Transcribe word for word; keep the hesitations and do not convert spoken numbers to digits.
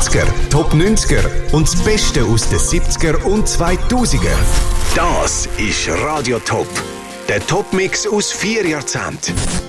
achtziger, Top neunziger und das Beste aus den siebziger und zweitausender. Das ist Radio Top. Der Top-Mix aus vier Jahrzehnten.